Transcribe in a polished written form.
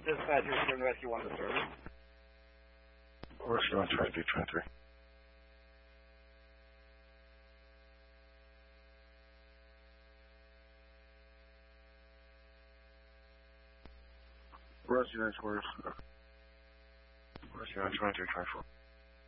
Dispatch, you're rescue 1 to service. Rescue 1, 23. Rescue 9 squares. Rescue 9, 23, 24.